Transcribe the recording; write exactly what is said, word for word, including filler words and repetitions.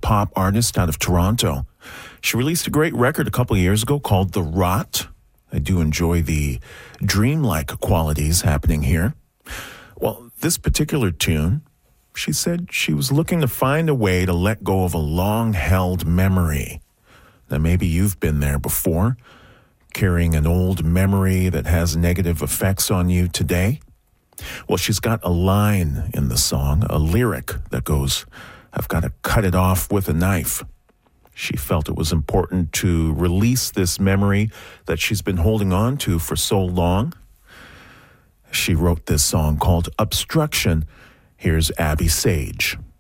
pop artist out of Toronto. She released a great record a couple of years ago called The Rot. I do enjoy the dreamlike qualities happening here. Well, this particular tune, she said she was looking to find a way to let go of a long-held memory. Now, maybe you've been there before, carrying an old memory that has negative effects on you today. Well, she's got a line in the song, a lyric that goes, "I've got to cut it off with a knife." She felt it was important to release this memory that she's been holding on to for so long. She wrote this song called Obstruction. Here's Abby Sage.